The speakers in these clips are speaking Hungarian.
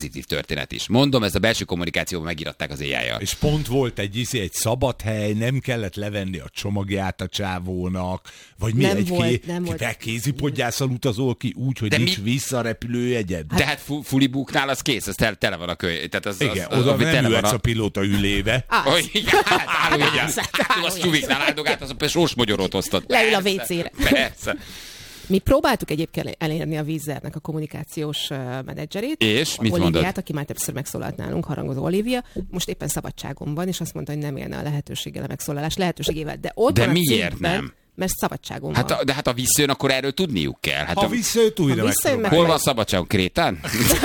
pozitív történet is. Mondom, ez a belső kommunikációban megíratták az AI-jal. És pont volt egy szabad hely, nem kellett levenni a csomagját a csávónak, vagy mi kézipodgyászal utazol ki úgy, hogy nincs visszarepülőjegyed. De hát Fulibuknál az kész, az tele van a kölyv. Igen, oda nem ülhetsz a pilóta ülébe. Igen, az Csubiknál áldogált, az a sorsmogyorot osztott. Leül a WC-re. Persze. Mi próbáltuk egyébként elérni a Wizernek a kommunikációs menedzserét. És mit mondod? Olíviát, aki már többször megszólalt nálunk, Harangozó Olívia. Most éppen szabadságon van, és azt mondta, hogy nem élne a lehetőséggel, a megszólalás lehetőségével. De miért cikkben, nem? Mert szabadságon van. De hát a visszajön, akkor erről tudniuk kell. Hát ha visszajött, újra megszólal. Hol van szabadságon? Krétán?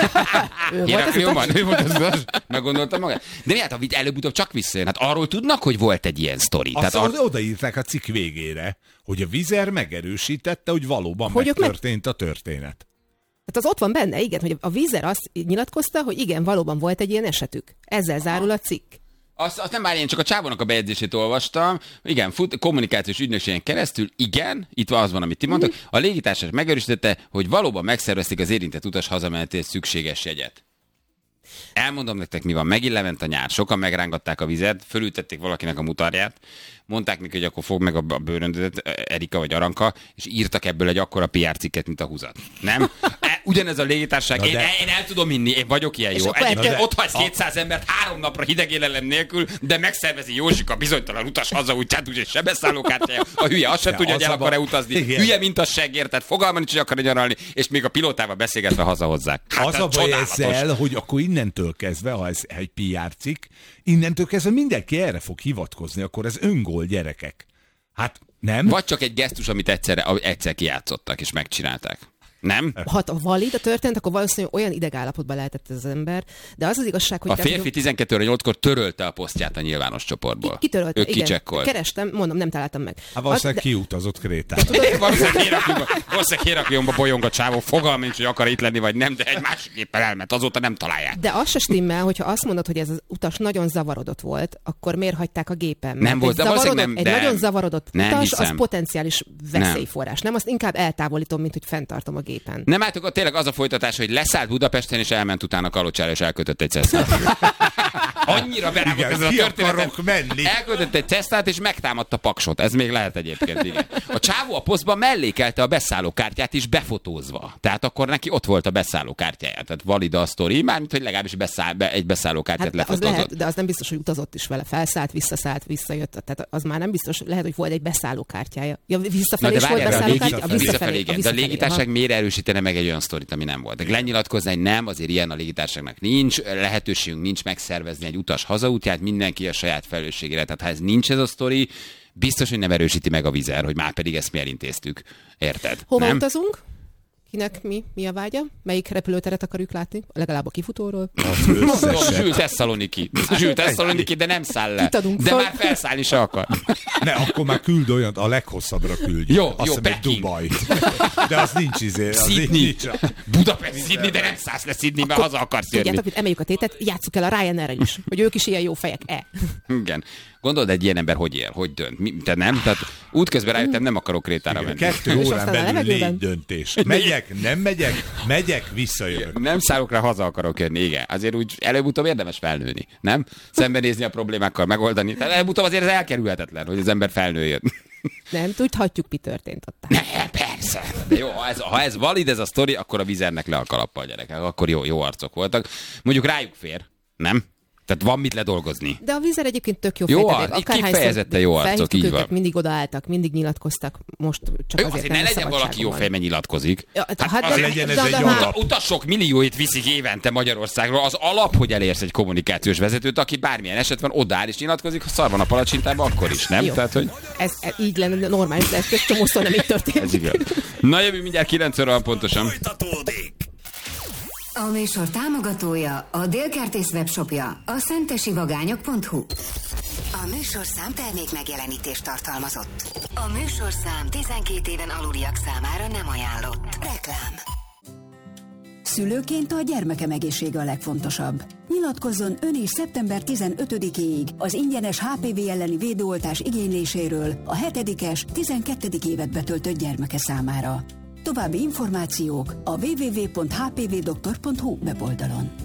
Ő volt az, meggondoltam magát. De miért, előbb-utóbb csak visszajön? Hát arról tudnak, hogy volt egy ilyen sztori. Odaírták a cikk végére, hogy a Wizer megerősítette, hogy valóban megtörtént a történet. Hát az ott van benne, igen, hogy a Wizer azt nyilatkozta, hogy igen, valóban volt egy ilyen esetük. Ezzel zárul a cikk. Azt nem már én csak a csávónak a bejegyzését olvastam. Igen, kommunikációs ügynökségen keresztül, igen, itt az van, amit ti mondtak. A légitársaság megerősítette, hogy valóban megszervezték az érintett utas hazamenetéhez szükséges jegyet. Elmondom nektek, mi van. Megint lement a nyár. Sokan megrángatták a vizet, fölültették valakinek a mutarját, mondták neki, hogy akkor fog meg a bőröndödet, Erika vagy Aranka, és írtak ebből egy akkora PR cikket, mint a húzat. Nem? Ugyanez a légitársaság. Én el tudom hinni, én vagyok ilyen jó. Egyébként ott hagysz 200 embert 3 napra hideg élelem nélkül, de megszervezi Józsika bizonytalan utas hazaútját, úgyhogy se beszállókártyája. A hülye azt sem tudja, hogy el akar-e utazni. Igen. Hülye, mint a seggér, tehát fogalma nincs, hogy akar nyaralni, és még a pilótával beszélgetve hazahozzák. Hát, az a baj ezzel, hogy akkor innentől kezdve, ha ez egy PR cikk, innentől kezdve mindenki erre fog hivatkozni, akkor ez öngól, gyerekek. Hát nem? Vagy csak egy gesztus, amit egyszer kijátszottak és megcsinálták. Nem? Ha valid a történet, akkor valószínűleg olyan idegállapotban lehetett ez az ember, de az az igazság, hogy... A férfi 12-8-kor törölte a posztját a nyilvános csoportból. Kitörölte, igen. Kicsekkolt. Kerestem, mondom, nem találtam meg. Hát valószínűleg kiutazott Krétán. Valószínűleg Hérakliónba bolyong a csávó, fogalma nincs, hogy akar itt lenni, vagy nem, de egy másik éppen elment, azóta nem találják. De az se stimmel, hogyha azt mondod, hogy ez az utas nagyon zavarodott volt, akkor miért hagyták a gépen? Nem volt, de egy nagyon zavarodott utas, az potenciális veszélyforrás. Nem, azt inkább eltávolítom, mint hogy fenntartom a gépen. Nem álltok, tényleg az a folytatás, hogy leszállt Budapesten, és elment utána Kalocsára, és elkötött egy Cessnát. Annyira berágott ez a történet. Elkötött egy Cessnát, és megtámadta Paksot. Ez még lehet egyébként, igen. A csávó a posztban mellékelte a beszállókártyát is befotózva. Tehát akkor neki ott volt a beszállókártyája. Tehát valid a sztori, mármint, hogy legalábbis egy beszállókártyát lefotózott. De az nem biztos, hogy utazott is vele. Felszállt, visszajött. Tehát az már nem biztos, lehet, hogy volt egy beszállókártyája. Ja, visszafelé is volt beszállókártya. Visszafelé. De a légitársaság miért erősítene meg egy olyan sztorit, ami nem volt? Lenyilatkozni, hogy nem, azért ilyen a légitársaságnak nincs, lehetőségünk nincs megszervezni egy utas hazaútját, mindenki a saját felelősségére. Tehát ha ez nincs ez a sztori, biztos, hogy nem erősíti meg a Wizer, hogy már pedig ezt mi elintéztük. Érted? Hova utazunk? Kinek mi a vágya? Melyik repülőteret akarjuk látni? Legalább a kifutóról? Zsül Tesszaloniki, de nem száll le. De már felszállni se akar. Ne, akkor már küld olyat, a leghosszabbra küldj. Jó, Dubai. De az nincs Sydney. Budapest, Sydney, de nem szállsz le Sydney, mert haza akarsz jönni. Tudjátok, hogy emeljük a tétet, játsszuk el a Ryanair-rel is, hogy ők is ilyen jó fejek. Igen. Gondold, egy ilyen ember hogy él, hogy dönt? Te nem? Tehát útközben rájöttem, nem akarok Krétára menni. 2 órán belül 4 döntés. Megyek, nem megyek, visszajövök. Nem szállok rá, haza akarok jönni, igen. Azért úgy előbb-utóbb érdemes felnőni, nem? Szembenézni a problémákkal, megoldani. Tehát előbb-utóbb azért ez elkerülhetetlen, hogy az ember felnőjön. Nem tudhatjuk, mi történt ott. Ne, persze. De jó, ha ez valid ez a sztori, akkor a Wizernek le a kalappal, gyerekek. Akkor jó arcok voltak. Mondjuk rájuk fér, nem? Tehát van mit ledolgozni. De a Wizer egyébként tök jó fejtették. Kifejezetten jó arcok, így van. Mindig odaálltak, mindig nyilatkoztak. Most csak jó, azért ne legyen valaki jó fej, mert nyilatkozik. Legyen ez egy utasok millióit viszik évente Magyarországról. Az alap, hogy elérsz egy kommunikációs vezetőt, aki bármilyen eset van, odaáll és nyilatkozik, ha szar van a palacsintában, akkor is, nem? Tehát, hogy... ez így lenne normális, de ez csomószor nem így történt. Ez igaz. Na jövő mindjárt 9 óra pontosan. A műsor támogatója a Délkertész webshopja, a szentesivagányok.hu. A műsorszám termék megjelenítést tartalmazott. A műsorszám 12 éven aluliak számára nem ajánlott. Reklám. Szülőként a gyermekem egészsége a legfontosabb. Nyilatkozzon ön is szeptember 15-éig az ingyenes HPV elleni védőoltás igényléséről a 7-es, 12. évet betöltött gyermeke számára. További információk a www.hpvdoktor.hu weboldalon.